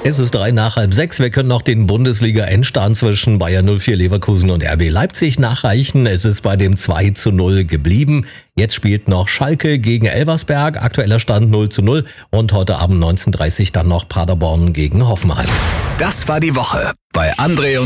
Es ist 5:03. Wir können noch den Bundesliga-Endstand zwischen Bayer 04 Leverkusen und RB Leipzig nachreichen. Es ist bei dem 2:0 geblieben. Jetzt spielt noch Schalke gegen Elversberg. Aktueller Stand 0:0. Und heute Abend 19:30 dann noch Paderborn gegen Hoffenheim. Das war die Woche bei André